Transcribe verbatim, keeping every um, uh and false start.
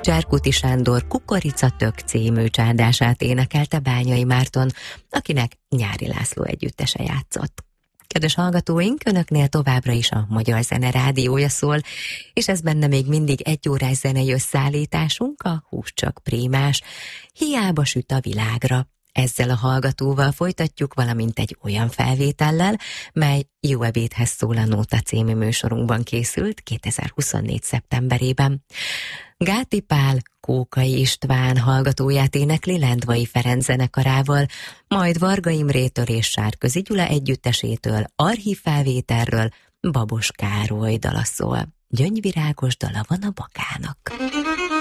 Cserkuti Sándor Kukorica-tök című csárdását énekelte Bányai Márton, akinek Nyári László együttese játszott. Kedves hallgatóink, önöknél továbbra is a Magyar Zene Rádiója szól, és ez benne még mindig egy órás zenei összeállításunk, a Hús csak Prímás, hiába süt a világra. Ezzel a hallgatóval folytatjuk, valamint egy olyan felvétellel, mely Jó ebédhez szól a Nóta című műsorunkban készült kétezer-huszonnégy. szeptemberében. Gáti Pál Kókai István hallgatóját énekli Lendvai Ferenc zenekarával, majd Varga Imrétől és Sárközi Gyula együttesétől, archív felvételről Babos Károly dala szól. Gyöngyvirágos dala van a bakának.